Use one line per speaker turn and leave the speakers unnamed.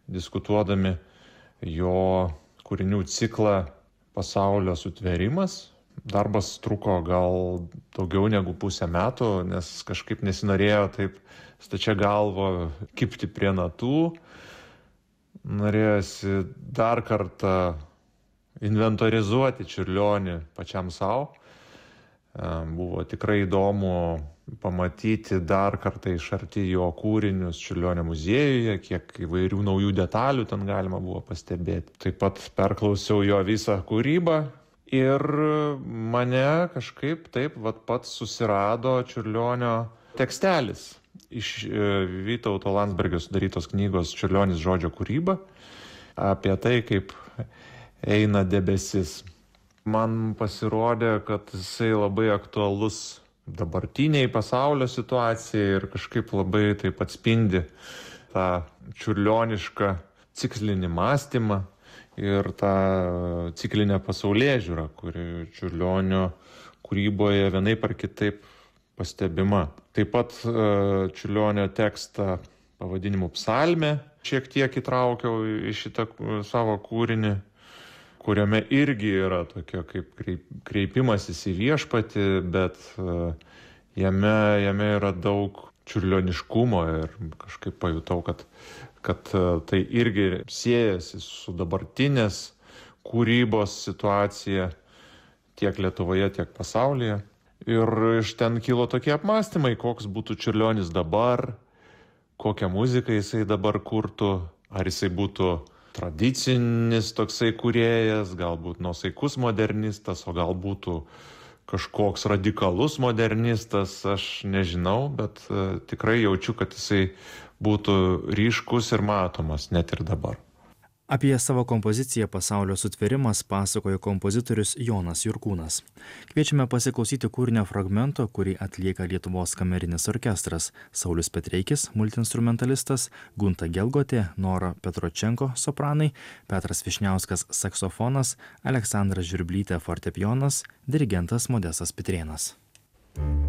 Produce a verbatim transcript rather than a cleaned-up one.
diskutuodami jo kūrinių ciklą Pasaulio sutvėrimas. Darbas truko gal daugiau negu pusę metų, nes kažkaip nesinorėjo taip stačia galva kibti prie natų. Norėjosi dar kartą inventorizuoti Čiurlionį pačiam savo. Buvo tikrai įdomu pamatyti dar kartą iš arti jo kūrinius Čiurlionio muziejuje, kiek įvairių naujų detalių ten galima buvo pastebėti. Taip pat perklausiau jo visą kūrybą ir mane kažkaip taip vat pats susirado Čiurlionio tekstelis iš Vytauto Landsbergio sudarytos knygos Čiurlionis žodžio kūryba apie tai, kaip eina debesis. Man pasirodė, kad jisai labai aktualus dabartiniai pasaulio situacijai ir kažkaip labai taip atspindi tą čiurlionišką ciklinį mąstymą ir tą ciklinę pasaulėžiūrą, kuri Čiurlionio kūryboje vienaip ar kitaip pastebima. Taip pat Čiurlionio tekstą pavadinimu Psalmė šiek tiek įtraukiau į šitą savo kūrinį, kuriame irgi yra tokia kaip kreipimasis į viešpatį, bet jame, jame yra daug čiurlioniškumo ir kažkaip pajutau, kad, kad tai irgi siejasi su dabartinės kūrybos situacija tiek Lietuvoje, tiek pasaulyje. Ir iš ten kilo tokie apmąstymai, koks būtų Čiurlionis dabar, kokią muziką jisai dabar kurtų, ar jisai būtų tradicinis toksai kūrėjas, galbūt nuosaikus modernistas, o galbūt kažkoks radikalus modernistas, aš nežinau, bet uh, tikrai jaučiu, kad jisai būtų ryškus ir matomas net ir dabar.
Apie savo kompoziciją Pasaulio sutvėrimas pasakojo kompozitorius Jonas Jurkūnas. Kviečiame pasiklausyti kūrinio fragmento, kurį atlieka Lietuvos kamerinis orkestras: Saulius Petreikis, multiinstrumentalistas, Gunta Gelgotė, Nora Petročenko, sopranai, Petras Višniauskas, saksofonas, Aleksandra Žvirblytė, fortepijonas, dirigentas Modestas Pitrėnas.